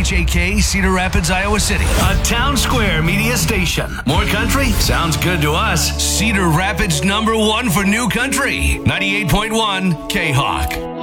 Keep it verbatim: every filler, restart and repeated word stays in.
H A K, Cedar Rapids, Iowa City. A Town Square media station. More country? Sounds good to us. Cedar Rapids number one for new country. ninety-eight point one K-Hawk.